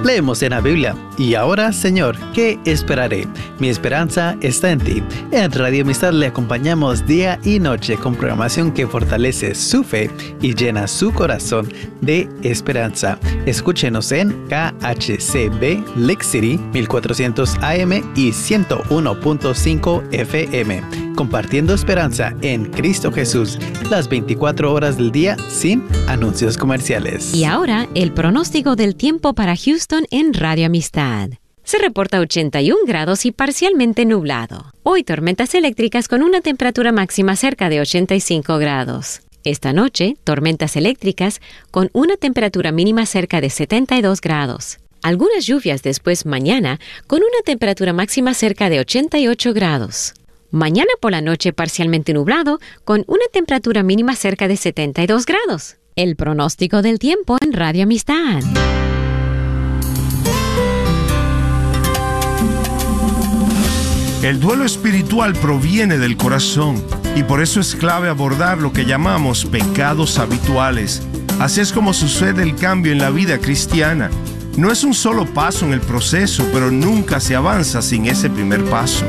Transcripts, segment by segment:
Leemos en la Biblia. Y ahora, Señor, ¿qué esperaré? Mi esperanza está en ti. En Radio Amistad le acompañamos día y noche con programación que fortalece su fe y llena su corazón de esperanza. Escúchenos en KHCB Lake City 1400 AM y 101.5 FM. Compartiendo esperanza en Cristo Jesús, las 24 horas del día sin anuncios comerciales. Y ahora, el pronóstico del tiempo para Houston en Radio Amistad. Se reporta 81 grados y parcialmente nublado. Hoy tormentas eléctricas con una temperatura máxima cerca de 85 grados. Esta noche, tormentas eléctricas con una temperatura mínima cerca de 72 grados. Algunas lluvias después mañana con una temperatura máxima cerca de 88 grados. Mañana por la noche parcialmente nublado con una temperatura mínima cerca de 72 grados. El pronóstico del tiempo en Radio Amistad. El duelo espiritual proviene del corazón y por eso es clave abordar lo que llamamos pecados habituales. Así es como sucede el cambio en la vida cristiana. No es un solo paso en el proceso, pero nunca se avanza sin ese primer paso.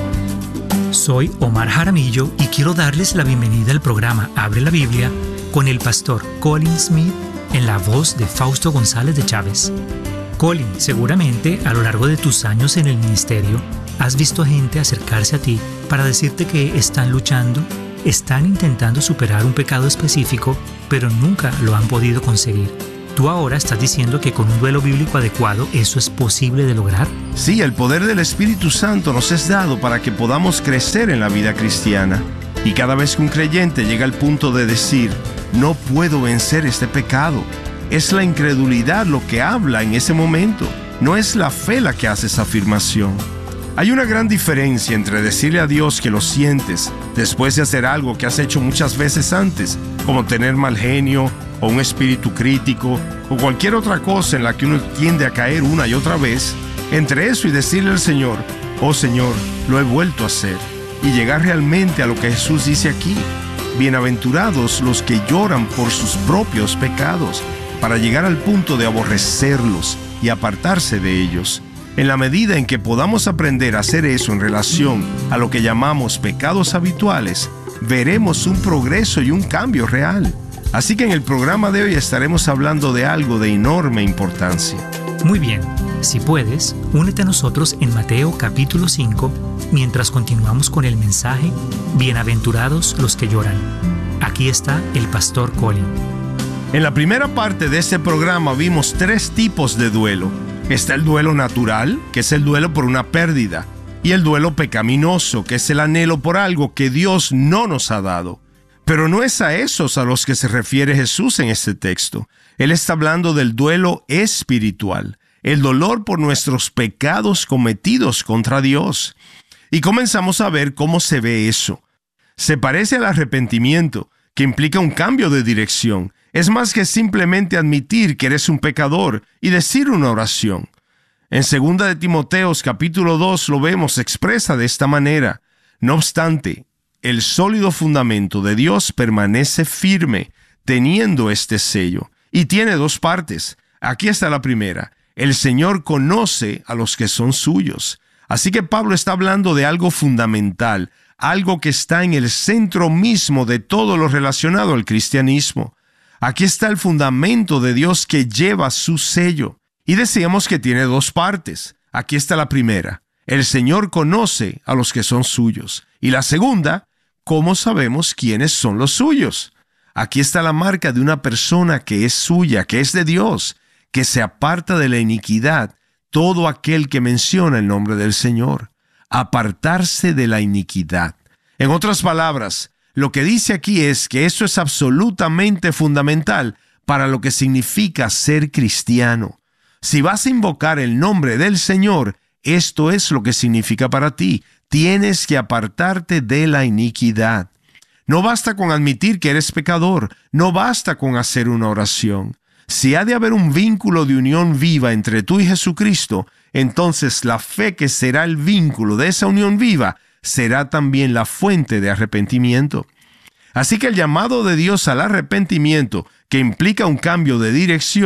Soy Omar Jaramillo y quiero darles la bienvenida al programa Abre la Biblia con el pastor Colin Smith en la voz de Fausto González de Chávez. Colin, seguramente a lo largo de tus años en el ministerio has visto gente acercarse a ti para decirte que están luchando, están intentando superar un pecado específico, pero nunca lo han podido conseguir. ¿Tú ahora estás diciendo que con un duelo bíblico adecuado eso es posible de lograr? Sí, el poder del Espíritu Santo nos es dado para que podamos crecer en la vida cristiana. Y cada vez que un creyente llega al punto de decir, no puedo vencer este pecado, es la incredulidad lo que habla en ese momento. No es la fe la que hace esa afirmación. Hay una gran diferencia entre decirle a Dios que lo sientes después de hacer algo que has hecho muchas veces antes, como tener mal genio, o un espíritu crítico, o cualquier otra cosa en la que uno tiende a caer una y otra vez, entre eso y decirle al Señor, oh Señor, lo he vuelto a hacer, y llegar realmente a lo que Jesús dice aquí, bienaventurados los que lloran por sus propios pecados, para llegar al punto de aborrecerlos y apartarse de ellos. En la medida en que podamos aprender a hacer eso en relación a lo que llamamos pecados habituales, veremos un progreso y un cambio real. Así que en el programa de hoy estaremos hablando de algo de enorme importancia. Muy bien, si puedes, únete a nosotros en Mateo capítulo 5, mientras continuamos con el mensaje Bienaventurados los que lloran. Aquí está el pastor Colin. En la primera parte de este programa vimos 3 tipos de duelo. Está el duelo natural, que es el duelo por una pérdida, y el duelo pecaminoso, que es el anhelo por algo que Dios no nos ha dado. Pero no es a esos a los que se refiere Jesús en este texto. Él está hablando del duelo espiritual, el dolor por nuestros pecados cometidos contra Dios. Y comenzamos a ver cómo se ve eso. Se parece al arrepentimiento, que implica un cambio de dirección. Es más que simplemente admitir que eres un pecador y decir una oración. En 2 de Timoteo capítulo 2 lo vemos expresa de esta manera. No obstante, el sólido fundamento de Dios permanece firme, teniendo este sello. Y tiene 2 partes. Aquí está la primera. El Señor conoce a los que son suyos. Así que Pablo está hablando de algo fundamental, algo que está en el centro mismo de todo lo relacionado al cristianismo. Aquí está el fundamento de Dios que lleva su sello. Y decíamos que tiene 2 partes. Aquí está la primera. El Señor conoce a los que son suyos. Y la segunda, ¿cómo sabemos quiénes son los suyos? Aquí está la marca de una persona que es suya, que es de Dios, que se aparta de la iniquidad, todo aquel que menciona el nombre del Señor. Apartarse de la iniquidad. En otras palabras, lo que dice aquí es que eso es absolutamente fundamental para lo que significa ser cristiano. Si vas a invocar el nombre del Señor, esto es lo que significa para ti. Tienes que apartarte de la iniquidad. No basta con admitir que eres pecador. No basta con hacer una oración. Si ha de haber un vínculo de unión viva entre tú y Jesucristo, entonces la fe que será el vínculo de esa unión viva será también la fuente de arrepentimiento. Así que el llamado de Dios al arrepentimiento, que implica un cambio de dirección,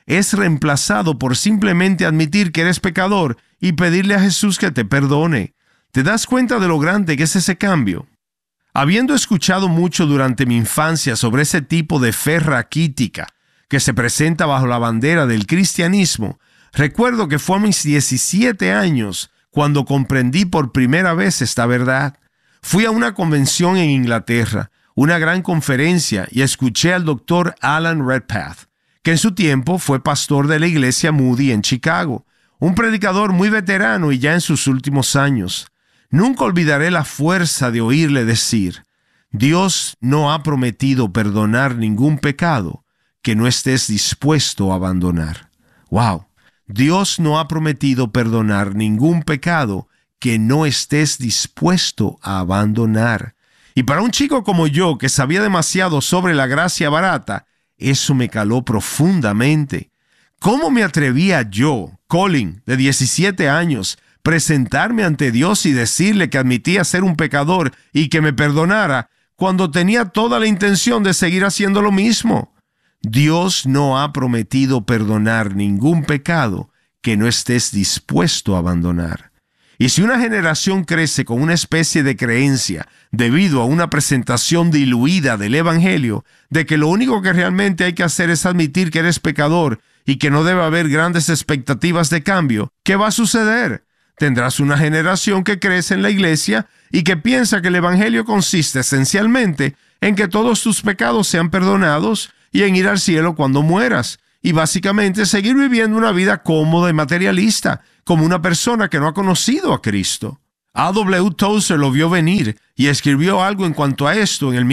es reemplazado por simplemente admitir que eres pecador y pedirle a Jesús que te perdone. ¿Te das cuenta de lo grande que es ese cambio? Habiendo escuchado mucho durante mi infancia sobre ese tipo de fe raquítica que se presenta bajo la bandera del cristianismo, recuerdo que fue a mis 17 años cuando comprendí por primera vez esta verdad. Fui a una convención en Inglaterra, una gran conferencia, y escuché al Dr. Alan Redpath, que en su tiempo fue pastor de la iglesia Moody en Chicago, un predicador muy veterano y ya en sus últimos años. Nunca olvidaré la fuerza de oírle decir: Dios no ha prometido perdonar ningún pecado que no estés dispuesto a abandonar. ¡Wow! Dios no ha prometido perdonar ningún pecado que no estés dispuesto a abandonar. Y para un chico como yo, que sabía demasiado sobre la gracia barata, eso me caló profundamente. ¿Cómo me atrevía yo, Colin, de 17 años, presentarme ante Dios y decirle que admitía ser un pecador y que me perdonara cuando tenía toda la intención de seguir haciendo lo mismo? Dios no ha prometido perdonar ningún pecado que no estés dispuesto a abandonar. Y si una generación crece con una especie de creencia debido a una presentación diluida del Evangelio, de que lo único que realmente hay que hacer es admitir que eres pecador y que no debe haber grandes expectativas de cambio, ¿qué va a suceder? Tendrás una generación que crece en la iglesia y que piensa que el Evangelio consiste esencialmente en que todos tus pecados sean perdonados y en ir al cielo cuando mueras, y básicamente seguir viviendo una vida cómoda y materialista, como una persona que no ha conocido a Cristo. A.W. Tozer lo vio venir y escribió algo en cuanto a esto en el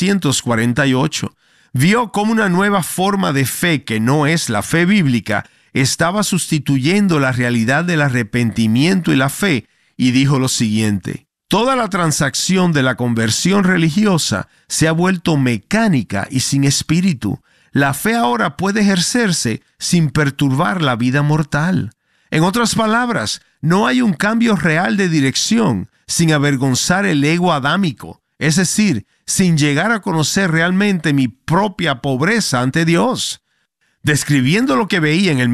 1948. Vio cómo una nueva forma de fe, que no es la fe bíblica, estaba sustituyendo la realidad del arrepentimiento y la fe, y dijo lo siguiente: toda la transacción de la conversión religiosa se ha vuelto mecánica y sin espíritu. La fe ahora puede ejercerse sin perturbar la vida mortal. En otras palabras, no hay un cambio real de dirección sin avergonzar el ego adámico, es decir, sin llegar a conocer realmente mi propia pobreza ante Dios. Describiendo lo que veía en el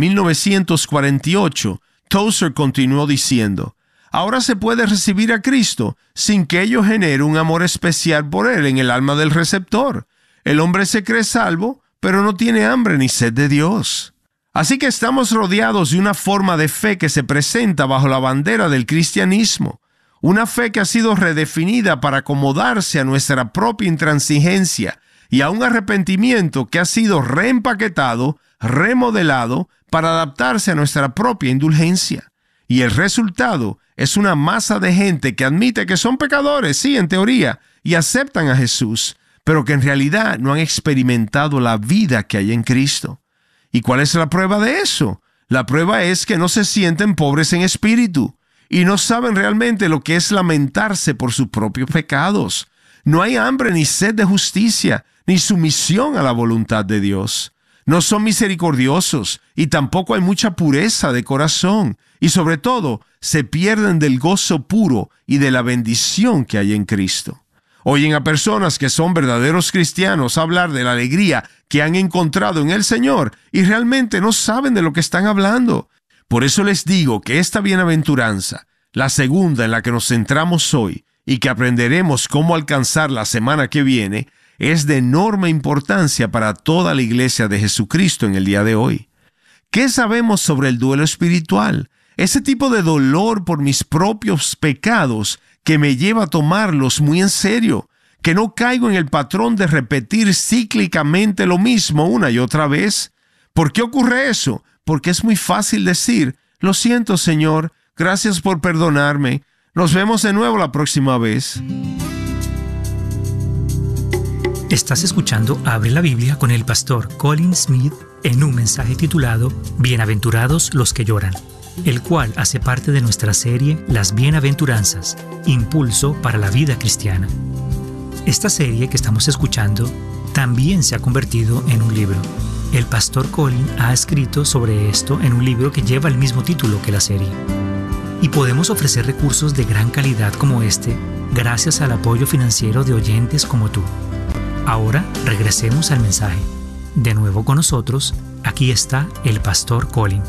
1948, Tozer continuó diciendo: ahora se puede recibir a Cristo sin que ello genere un amor especial por Él en el alma del receptor. El hombre se cree salvo, pero no tiene hambre ni sed de Dios. Así que estamos rodeados de una forma de fe que se presenta bajo la bandera del cristianismo. Una fe que ha sido redefinida para acomodarse a nuestra propia intransigencia y a un arrepentimiento que ha sido reempaquetado, remodelado para adaptarse a nuestra propia indulgencia. Y el resultado es una masa de gente que admite que son pecadores, sí, en teoría, y aceptan a Jesús, pero que en realidad no han experimentado la vida que hay en Cristo. ¿Y cuál es la prueba de eso? La prueba es que no se sienten pobres en espíritu y no saben realmente lo que es lamentarse por sus propios pecados. No hay hambre ni sed de justicia, ni sumisión a la voluntad de Dios. No son misericordiosos y tampoco hay mucha pureza de corazón. Y sobre todo, se pierden del gozo puro y de la bendición que hay en Cristo. Oyen a personas que son verdaderos cristianos hablar de la alegría que han encontrado en el Señor y realmente no saben de lo que están hablando. Por eso les digo que esta bienaventuranza, la segunda en la que nos centramos hoy y que aprenderemos cómo alcanzar la semana que viene, es de enorme importancia para toda la iglesia de Jesucristo en el día de hoy. ¿Qué sabemos sobre el duelo espiritual? Ese tipo de dolor por mis propios pecados que me lleva a tomarlos muy en serio, que no caigo en el patrón de repetir cíclicamente lo mismo una y otra vez. ¿Por qué ocurre eso? Porque es muy fácil decir: lo siento, Señor, gracias por perdonarme, nos vemos de nuevo la próxima vez. Estás escuchando Abre la Biblia con el pastor Colin Smith en un mensaje titulado Bienaventurados los que lloran, el cual hace parte de nuestra serie Las Bienaventuranzas, Impulso para la Vida Cristiana. Esta serie que estamos escuchando también se ha convertido en un libro. El pastor Colin ha escrito sobre esto en un libro que lleva el mismo título que la serie. Y podemos ofrecer recursos de gran calidad como este gracias al apoyo financiero de oyentes como tú. Ahora regresemos al mensaje. De nuevo con nosotros, aquí está el pastor Colin.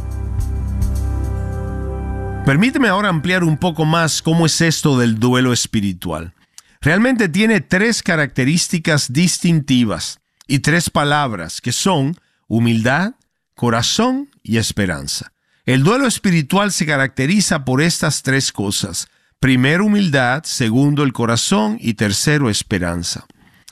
Permíteme ahora ampliar un poco más cómo es esto del duelo espiritual. Realmente tiene 3 características distintivas y 3 palabras que son humildad, corazón y esperanza. El duelo espiritual se caracteriza por estas 3 cosas. Primero, humildad, segundo, el corazón y tercero, esperanza.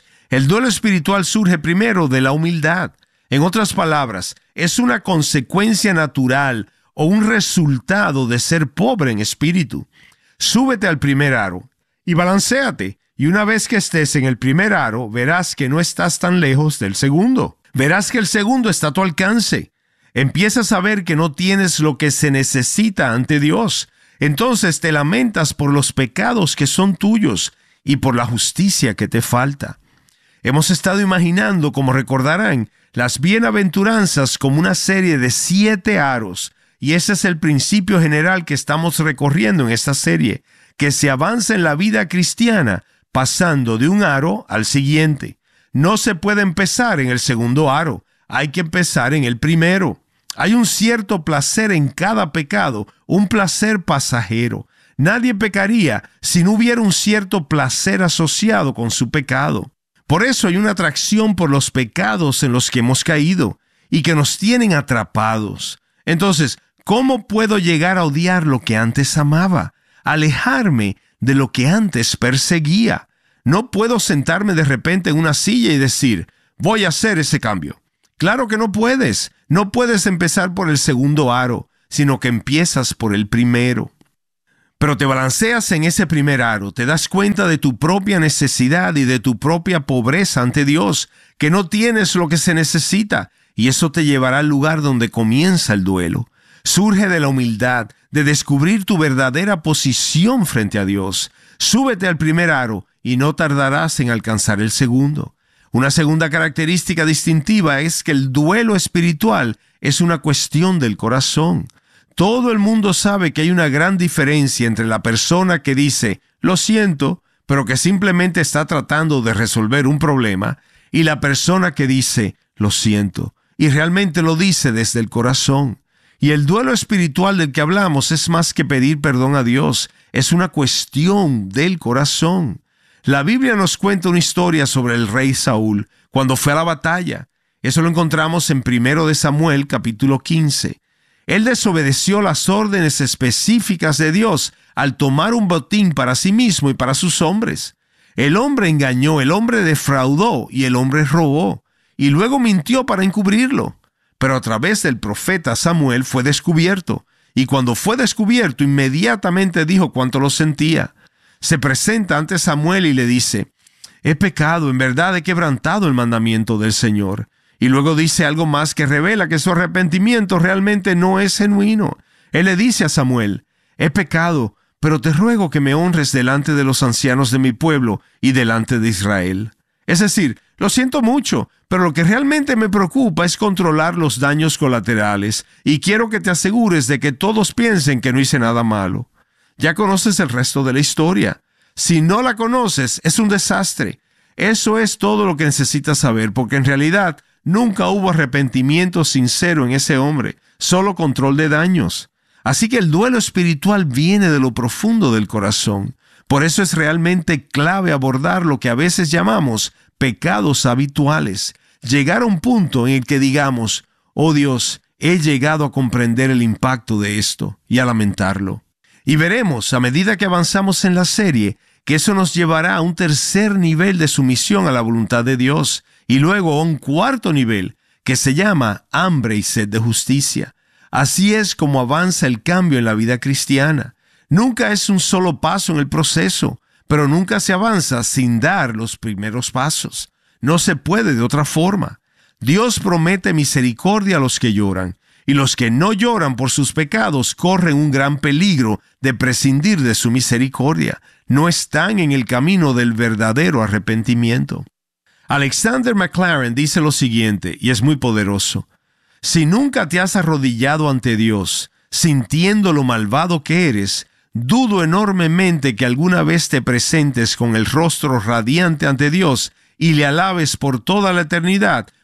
El duelo espiritual surge primero de la humildad. En otras palabras, es una consecuencia natural o un resultado de ser pobre en espíritu. Súbete al primer aro y balanceate, y una vez que estés en el primer aro, verás que no estás tan lejos del segundo. Verás que el segundo está a tu alcance. Empiezas a ver que no tienes lo que se necesita ante Dios. Entonces te lamentas por los pecados que son tuyos y por la justicia que te falta. Hemos estado imaginando, como recordarán, las bienaventuranzas como una serie de 7 aros, y ese es el principio general que estamos recorriendo en esta serie, que se avanza en la vida cristiana pasando de un aro al siguiente. No se puede empezar en el segundo aro, hay que empezar en el primero. Hay un cierto placer en cada pecado, un placer pasajero. Nadie pecaría si no hubiera un cierto placer asociado con su pecado. Por eso hay una atracción por los pecados en los que hemos caído y que nos tienen atrapados. Entonces, ¿cómo puedo llegar a odiar lo que antes amaba? Alejarme de lo que antes perseguía. No puedo sentarme de repente en una silla y decir, voy a hacer ese cambio. Claro que no puedes. No puedes empezar por el segundo aro, sino que empiezas por el primero. Pero te balanceas en ese primer aro, te das cuenta de tu propia necesidad y de tu propia pobreza ante Dios, que no tienes lo que se necesita, y eso te llevará al lugar donde comienza el duelo. Surge de la humildad, de descubrir tu verdadera posición frente a Dios. Súbete al primer aro y no tardarás en alcanzar el segundo. Una segunda característica distintiva es que el duelo espiritual es una cuestión del corazón. Todo el mundo sabe que hay una gran diferencia entre la persona que dice, lo siento, pero que simplemente está tratando de resolver un problema, y la persona que dice, lo siento, y realmente lo dice desde el corazón. Y el duelo espiritual del que hablamos es más que pedir perdón a Dios, es una cuestión del corazón. La Biblia nos cuenta una historia sobre el rey Saúl cuando fue a la batalla. Eso lo encontramos en 1 Samuel capítulo 15. Él desobedeció las órdenes específicas de Dios al tomar un botín para sí mismo y para sus hombres. El hombre engañó, el hombre defraudó y el hombre robó, y luego mintió para encubrirlo. Pero a través del profeta Samuel fue descubierto, y cuando fue descubierto inmediatamente dijo cuánto lo sentía. Se presenta ante Samuel y le dice, he pecado, en verdad he quebrantado el mandamiento del Señor. Y luego dice algo más que revela que su arrepentimiento realmente no es genuino. Él le dice a Samuel, he pecado, pero te ruego que me honres delante de los ancianos de mi pueblo y delante de Israel. Es decir, lo siento mucho, pero lo que realmente me preocupa es controlar los daños colaterales y quiero que te asegures de que todos piensen que no hice nada malo. Ya conoces el resto de la historia. Si no la conoces, es un desastre. Eso es todo lo que necesitas saber, porque en realidad nunca hubo arrepentimiento sincero en ese hombre, solo control de daños. Así que el duelo espiritual viene de lo profundo del corazón. Por eso es realmente clave abordar lo que a veces llamamos pecados habituales. Llegar a un punto en el que digamos, oh Dios, he llegado a comprender el impacto de esto y a lamentarlo. Y veremos, a medida que avanzamos en la serie, que eso nos llevará a un tercer nivel de sumisión a la voluntad de Dios y luego a un cuarto nivel que se llama hambre y sed de justicia. Así es como avanza el cambio en la vida cristiana. Nunca es un solo paso en el proceso, pero nunca se avanza sin dar los primeros pasos. No se puede de otra forma. Dios promete misericordia a los que lloran, y los que no lloran por sus pecados corren un gran peligro de prescindir de su misericordia. No están en el camino del verdadero arrepentimiento. Alexander McLaren dice lo siguiente, y es muy poderoso. Si nunca te has arrodillado ante Dios, sintiendo lo malvado que eres, dudo enormemente que alguna vez te presentes con el rostro radiante ante Dios y le alabes por toda la eternidad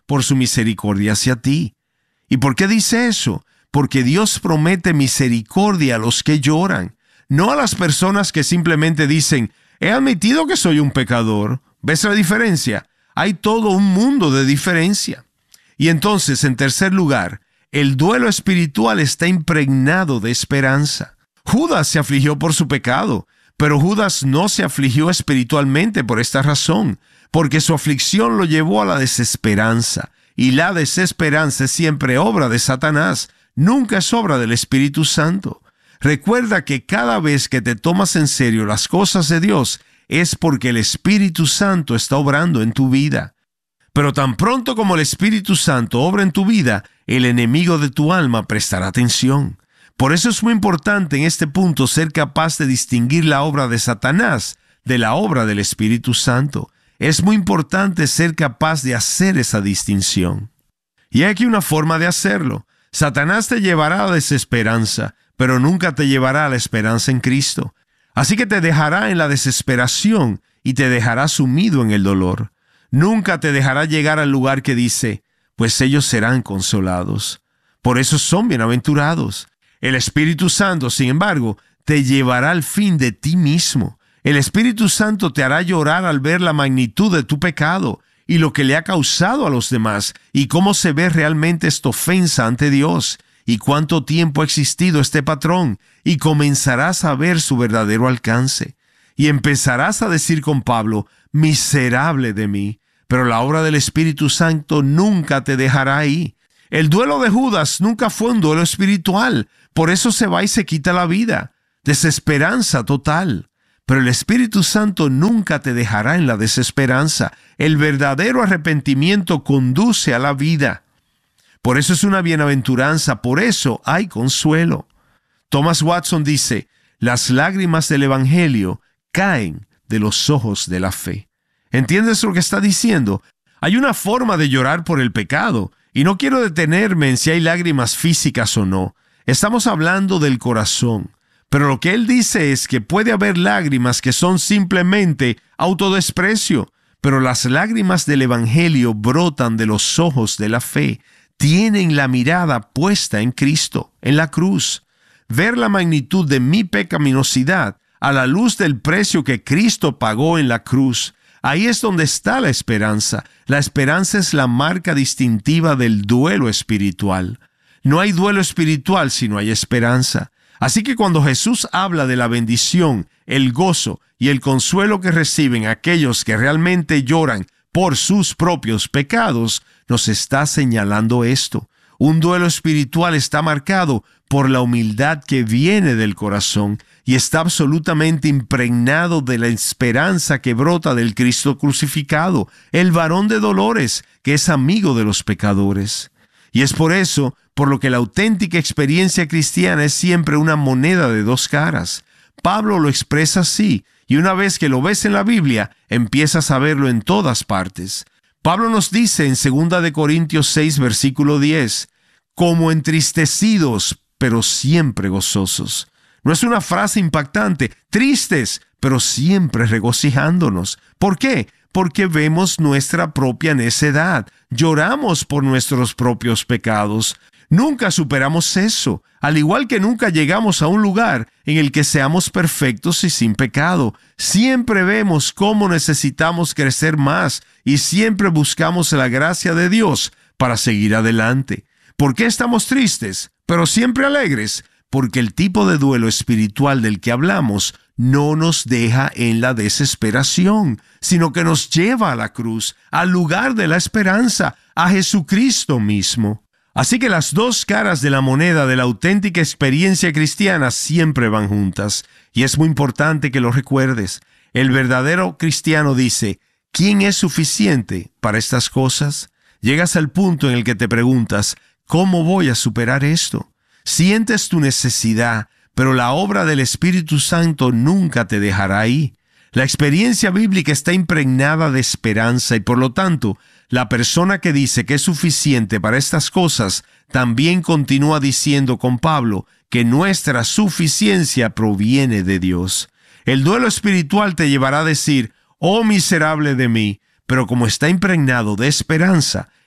por su misericordia hacia ti. ¿Y por qué dice eso? Porque Dios promete misericordia a los que lloran, no a las personas que simplemente dicen, he admitido que soy un pecador. ¿Ves la diferencia? Hay todo un mundo de diferencia. Y entonces, en tercer lugar, el duelo espiritual está impregnado de esperanza. Judas se afligió por su pecado, pero Judas no se afligió espiritualmente por esta razón, porque su aflicción lo llevó a la desesperanza. Y la desesperanza es siempre obra de Satanás, nunca es obra del Espíritu Santo. Recuerda que cada vez que te tomas en serio las cosas de Dios, es porque el Espíritu Santo está obrando en tu vida. Pero tan pronto como el Espíritu Santo obra en tu vida, el enemigo de tu alma prestará atención. Por eso es muy importante en este punto ser capaz de distinguir la obra de Satanás de la obra del Espíritu Santo. Es muy importante ser capaz de hacer esa distinción. Y hay aquí una forma de hacerlo. Satanás te llevará a la desesperanza, pero nunca te llevará a la esperanza en Cristo. Así que te dejará en la desesperación y te dejará sumido en el dolor. Nunca te dejará llegar al lugar que dice, pues ellos serán consolados. Por eso son bienaventurados. El Espíritu Santo, sin embargo, te llevará al fin de ti mismo. El Espíritu Santo te hará llorar al ver la magnitud de tu pecado y lo que le ha causado a los demás y cómo se ve realmente esta ofensa ante Dios y cuánto tiempo ha existido este patrón, y comenzarás a ver su verdadero alcance. Y empezarás a decir con Pablo, miserable de mí. Pero la obra del Espíritu Santo nunca te dejará ahí. El duelo de Judas nunca fue un duelo espiritual. Por eso se va y se quita la vida. Desesperanza total. Pero el Espíritu Santo nunca te dejará en la desesperanza. El verdadero arrepentimiento conduce a la vida. Por eso es una bienaventuranza. Por eso hay consuelo. Thomas Watson dice, las lágrimas del Evangelio caen de los ojos de la fe. ¿Entiendes lo que está diciendo? Hay una forma de llorar por el pecado, y no quiero detenerme en si hay lágrimas físicas o no. Estamos hablando del corazón. Pero lo que él dice es que puede haber lágrimas que son simplemente autodesprecio, pero las lágrimas del Evangelio brotan de los ojos de la fe. Tienen la mirada puesta en Cristo, en la cruz. Ver la magnitud de mi pecaminosidad a la luz del precio que Cristo pagó en la cruz. Ahí es donde está la esperanza. La esperanza es la marca distintiva del duelo espiritual. No hay duelo espiritual si no hay esperanza. Así que cuando Jesús habla de la bendición, el gozo y el consuelo que reciben aquellos que realmente lloran por sus propios pecados, nos está señalando esto. Un duelo espiritual está marcado por la humildad que viene del corazón y está absolutamente impregnado de la esperanza que brota del Cristo crucificado, el varón de dolores, que es amigo de los pecadores. Y es por eso, por lo que la auténtica experiencia cristiana es siempre una moneda de dos caras. Pablo lo expresa así, y una vez que lo ves en la Biblia, empiezas a verlo en todas partes. Pablo nos dice en 2 Corintios 6, versículo 10, como entristecidos, pero siempre gozosos. No es una frase impactante, tristes, pero siempre regocijándonos. ¿Por qué? Porque vemos nuestra propia necedad, lloramos por nuestros propios pecados. Nunca superamos eso, al igual que nunca llegamos a un lugar en el que seamos perfectos y sin pecado. Siempre vemos cómo necesitamos crecer más y siempre buscamos la gracia de Dios para seguir adelante. ¿Por qué estamos tristes, pero siempre alegres? Porque el tipo de duelo espiritual del que hablamos no nos deja en la desesperación, sino que nos lleva a la cruz, al lugar de la esperanza, a Jesucristo mismo. Así que las dos caras de la moneda de la auténtica experiencia cristiana siempre van juntas, y es muy importante que lo recuerdes. El verdadero cristiano dice, ¿quién es suficiente para estas cosas? Llegas al punto en el que te preguntas, ¿cómo voy a superar esto? Sientes tu necesidad, pero la obra del Espíritu Santo nunca te dejará ahí. La experiencia bíblica está impregnada de esperanza y por lo tanto, la persona que dice que es suficiente para estas cosas también continúa diciendo con Pablo que nuestra suficiencia proviene de Dios. El duelo espiritual te llevará a decir, oh miserable de mí, pero como está impregnado de esperanza,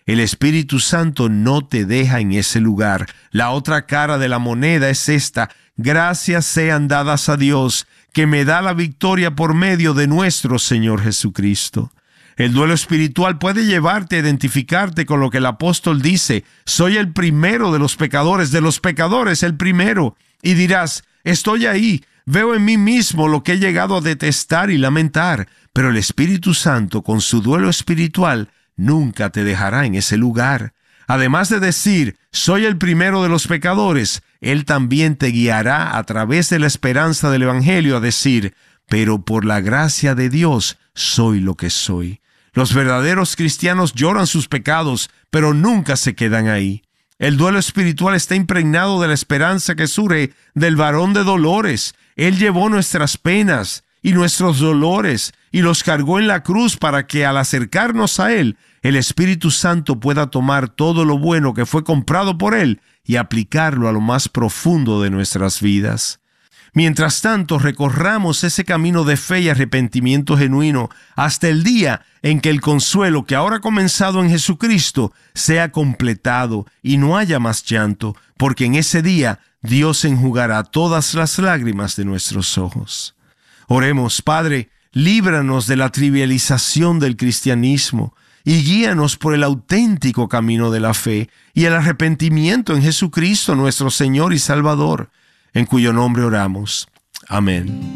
El Espíritu Santo no te deja en ese lugar. La otra cara de la moneda es esta: gracias sean dadas a Dios, que me da la victoria por medio de nuestro Señor Jesucristo. El duelo espiritual puede llevarte a identificarte con lo que el apóstol dice: soy el primero de los pecadores el primero. Y dirás: estoy ahí, veo en mí mismo lo que he llegado a detestar y lamentar. Pero el Espíritu Santo, con su duelo espiritual, nunca te dejará en ese lugar. Además de decir: soy el primero de los pecadores, Él también te guiará a través de la esperanza del Evangelio a decir: pero por la gracia de Dios soy lo que soy. Los verdaderos cristianos lloran sus pecados, pero nunca se quedan ahí. El duelo espiritual está impregnado de la esperanza que surge del varón de dolores. Él llevó nuestras penas y nuestros dolores y los cargó en la cruz para que al acercarnos a Él, el Espíritu Santo pueda tomar todo lo bueno que fue comprado por Él y aplicarlo a lo más profundo de nuestras vidas. Mientras tanto, recorramos ese camino de fe y arrepentimiento genuino hasta el día en que el consuelo que ahora ha comenzado en Jesucristo sea completado y no haya más llanto, porque en ese día Dios enjugará todas las lágrimas de nuestros ojos. Oremos. Padre, líbranos de la trivialización del cristianismo y guíanos por el auténtico camino de la fe y el arrepentimiento en Jesucristo nuestro Señor y Salvador, en cuyo nombre oramos. Amén.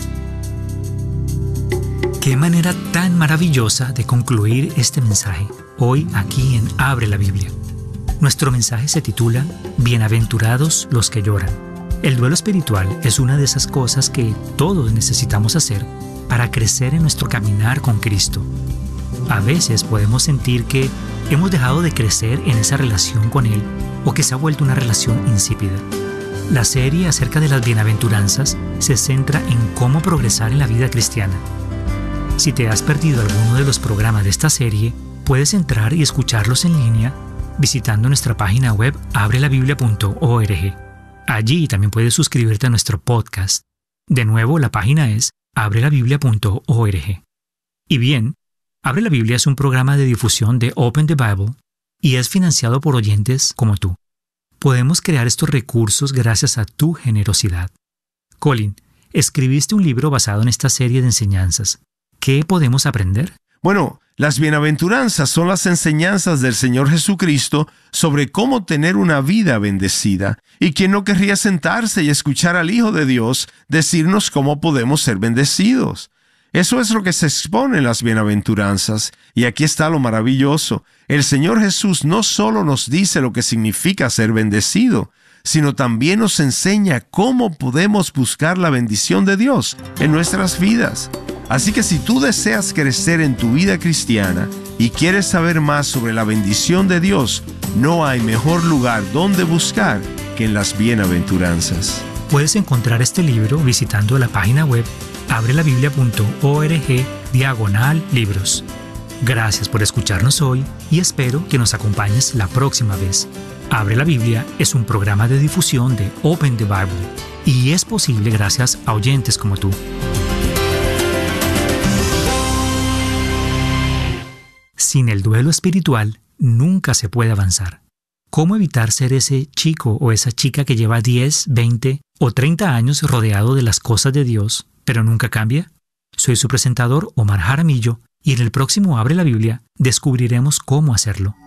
Qué manera tan maravillosa de concluir este mensaje, hoy aquí en Abre la Biblia. Nuestro mensaje se titula Bienaventurados los que lloran. El duelo espiritual es una de esas cosas que todos necesitamos hacer para crecer en nuestro caminar con Cristo. A veces podemos sentir que hemos dejado de crecer en esa relación con Él o que se ha vuelto una relación insípida. La serie acerca de las bienaventuranzas se centra en cómo progresar en la vida cristiana. Si te has perdido alguno de los programas de esta serie, puedes entrar y escucharlos en línea visitando nuestra página web abrelabiblia.org. Allí también puedes suscribirte a nuestro podcast. De nuevo, la página es abrelabiblia.org. Y bien, Abre la Biblia es un programa de difusión de Open the Bible y es financiado por oyentes como tú. Podemos crear estos recursos gracias a tu generosidad. Colin, escribiste un libro basado en esta serie de enseñanzas. ¿Qué podemos aprender? Bueno, las bienaventuranzas son las enseñanzas del Señor Jesucristo sobre cómo tener una vida bendecida. ¿Y quién no querría sentarse y escuchar al Hijo de Dios decirnos cómo podemos ser bendecidos? Eso es lo que se expone en las bienaventuranzas. Y aquí está lo maravilloso. El Señor Jesús no solo nos dice lo que significa ser bendecido, sino también nos enseña cómo podemos buscar la bendición de Dios en nuestras vidas. Así que si tú deseas crecer en tu vida cristiana y quieres saber más sobre la bendición de Dios, no hay mejor lugar donde buscar que en las bienaventuranzas. Puedes encontrar este libro visitando la página web abrelabiblia.org/libros. Gracias por escucharnos hoy y espero que nos acompañes la próxima vez. Abre la Biblia es un programa de difusión de Open the Bible y es posible gracias a oyentes como tú. Sin el duelo espiritual, nunca se puede avanzar. ¿Cómo evitar ser ese chico o esa chica que lleva 10, 20 o 30 años rodeado de las cosas de Dios, pero nunca cambia? Soy su presentador, Omar Jaramillo, y en el próximo Abre la Biblia descubriremos cómo hacerlo.